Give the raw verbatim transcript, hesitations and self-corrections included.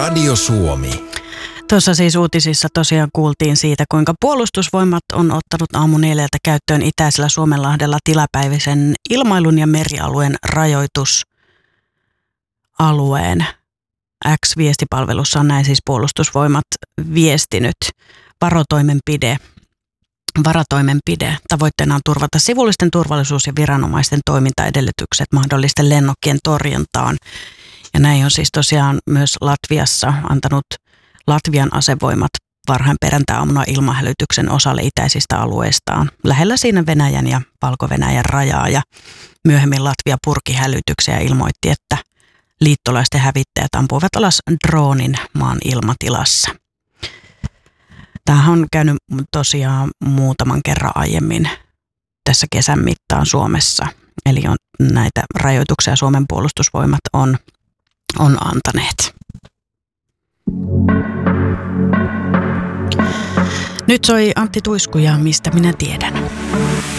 Radio Suomi. Tuossa siis uutisissa tosiaan kuultiin siitä, kuinka puolustusvoimat on ottanut aamu neljältä käyttöön itäisellä Suomenlahdella tilapäisen ilmailun ja merialueen rajoitusalueen. X-viestipalvelussa on näin siis puolustusvoimat viestinyt. Varotoimenpide. Varatoimenpide. Tavoitteena on turvata sivullisten turvallisuus ja viranomaisten toimintaedellytykset mahdollisten lennokkien torjuntaan. Ja näin on siis tosiaan myös Latviassa antanut Latvian asevoimat varhain perjantai-aamuna ilmahälytyksen osalle itäisistä alueistaan. Lähellä siinä Venäjän ja Valko-Venäjän rajaa ja myöhemmin Latvia purki hälytyksiä ja ilmoitti, että liittolaisten hävittäjät ampuivat alas droonin maan ilmatilassa. Tämähän on käynyt tosiaan muutaman kerran aiemmin tässä kesän mittaan Suomessa. Eli on näitä rajoituksia Suomen puolustusvoimat on, on antaneet. Nyt soi Antti Tuisku ja Mistä minä tiedän.